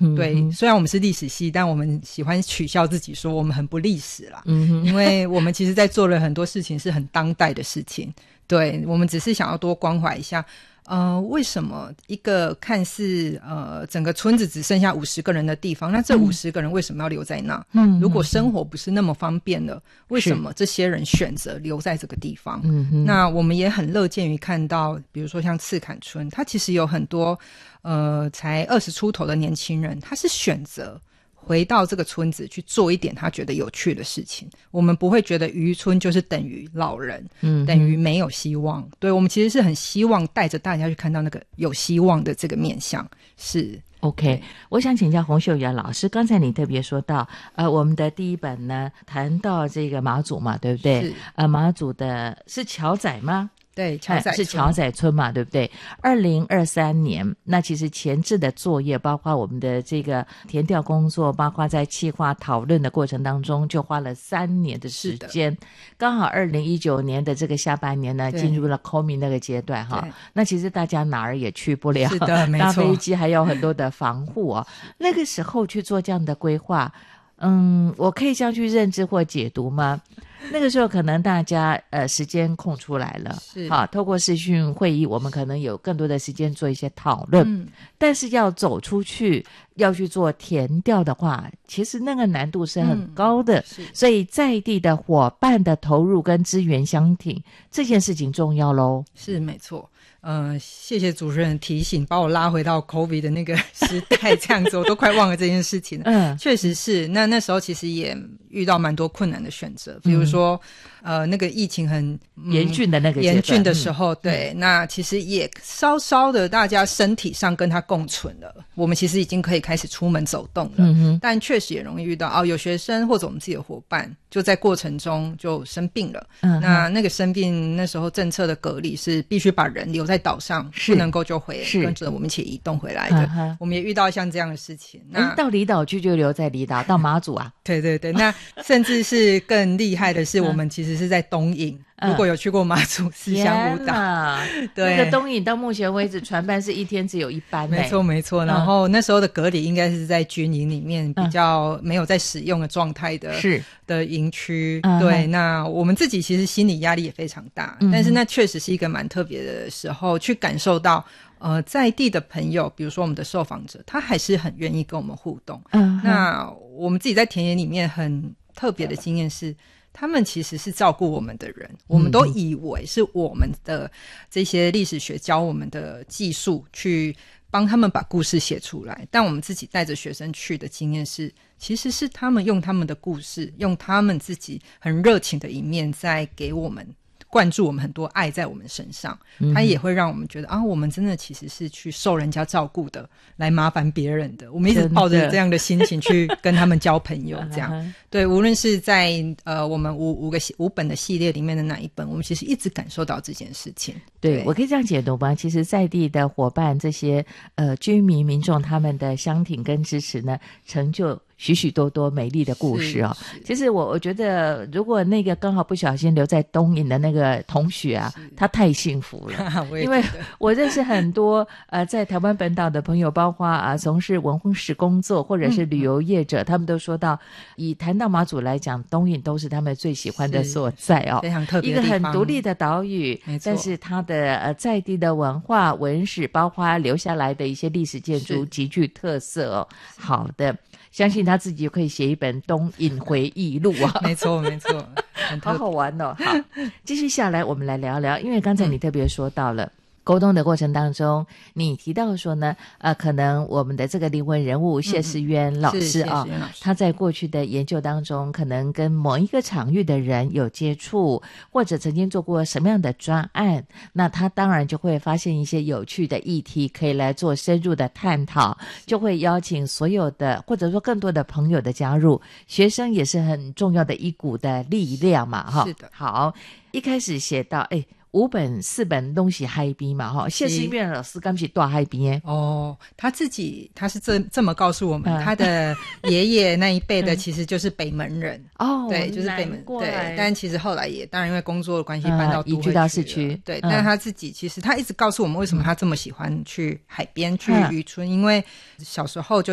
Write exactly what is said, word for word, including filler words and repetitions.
嗯， 对，虽然我们是历史系，但我们喜欢取笑自己说我们很不历史啦， 嗯， 因为我们其实在做了很多事情是很当代的事情，对，我们只是想要多关怀一下呃，为什么一个看似呃整个村子只剩下五十个人的地方，那这五十个人为什么要留在那？嗯，如果生活不是那么方便了，为什么这些人选择留在这个地方？嗯，那我们也很乐见于看到，比如说像赤坎村，它其实有很多呃才二十出头的年轻人，他是选择回到这个村子去做一点他觉得有趣的事情。我们不会觉得渔村就是等于老人，嗯，等于没有希望。对，我们其实是很希望带着大家去看到那个有希望的这个面向。是 OK， 我想请教洪秀雅老师，刚才你特别说到，呃，我们的第一本呢谈到这个马祖嘛，对不对？是，呃，马祖的是桥仔吗？ 对，桥仔、哎、 是桥仔村嘛，对不对？二零二三年，那其实前置的作业，包括我们的这个田调工作，包括在企划讨论的过程当中，就花了三年的时间。刚好二零一九年的这个下半年呢，进入了 COVID 那个阶段哈。那其实大家哪儿也去不了， 是的，没错， 搭飞机还有很多的防护哦。那个时候去做这样的规划，嗯，我可以这样去认知或解读吗？那个时候可能大家呃时间空出来了，是好，透过视讯会议，我们可能有更多的时间做一些讨论。嗯，但是要走出去，要去做田调的话，其实那个难度是很高的。嗯，是，所以在地的伙伴的投入跟资源相挺，这件事情重要咯。 是没错。呃，谢谢主持人提醒，把我拉回到 COVID 的那个时代，这样子我都快忘了这件事情了。嗯，确实是。那那时候其实也遇到蛮多困难的选择，比如说、嗯、呃，那个疫情很、 嗯、严峻的那个严峻的时候，嗯、对、嗯，那其实也稍稍的大家身体上跟它共存了。我们其实已经可以开始出门走动了，嗯、但确实也容易遇到哦，有学生或者我们自己的伙伴就在过程中就生病了。嗯，那那个生病那时候政策的隔离是必须把人留在在岛上不能够就回跟着我们一起移动回来的、uh-huh. 我们也遇到像这样的事情。 那到离岛去就留在离岛，到马祖啊对对对，那甚至是更厉害的是我们其实是在东引、嗯、如果有去过马祖四乡五岛， 对，那个东引到目前为止船班是一天只有一班、欸、 没错没错。然后那时候的隔离应该是在军营里面比较没有在使用的状态的、嗯、的营区、嗯、对，那我们自己其实心理压力也非常大、嗯、但是那确实是一个蛮特别的时候去感受到呃，在地的朋友比如说我们的受访者他还是很愿意跟我们互动。嗯，那我们自己在田野里面很特别的经验是他们其实是照顾我们的人，我们都以为是我们的这些历史学教我们的技术去帮他们把故事写出来，但我们自己带着学生去的经验是其实是他们用他们的故事，用他们自己很热情的一面在给我们灌注我们很多爱在我们身上，它也会让我们觉得、嗯、啊，我们真的其实是去受人家照顾的，来麻烦别人的。我们一直抱着这样的心情去跟他们交朋友，这样对。无论是在呃我们五五个五本的系列里面的哪一本，我们其实一直感受到这件事情。 对，对我可以这样解读吗？其实在地的伙伴，这些呃居民民众他们的相挺跟支持呢，成就许许多多美丽的故事哦。其实我我觉得如果那个刚好不小心留在东引的那个同学啊，他太幸福了因为我认识很多呃在台湾本岛的朋友，包括啊从事文化史工作或者是旅游业者、嗯、他们都说到以谈到马祖来讲，东引都是他们最喜欢的所在哦， 非常特别的地方， 一个很独立的岛屿，但是它的呃在地的文化文史，包括留下来的一些历史建筑极具特色哦。好的，相信他自己可以写一本东引回忆录啊没错没错， 好好玩哦。好，继续下来我们来聊聊，因为刚才你特别说到了、嗯沟通的过程当中，你提到说呢，呃，可能我们的这个灵魂人物谢世渊老师啊、嗯，他在过去的研究当中，可能跟某一个场域的人有接触，或者曾经做过什么样的专案，那他当然就会发现一些有趣的议题，可以来做深入的探讨，就会邀请所有的或者说更多的朋友的加入，学生也是很重要的一股的力量嘛，哈。 是的。 好，一开始写到，哎。五本四本东西海边嘛哈，谢世渊老师刚是大海边哦，他自己他是这这么告诉我们、嗯，他的爷爷那一辈的其实就是北门人、嗯、哦，对，就是北门对，但其实后来也当然因为工作的关系搬到都会去、嗯、移居到市区， 对、嗯，但他自己其实他一直告诉我们为什么他这么喜欢去海边、嗯、去渔村、嗯，因为小时候就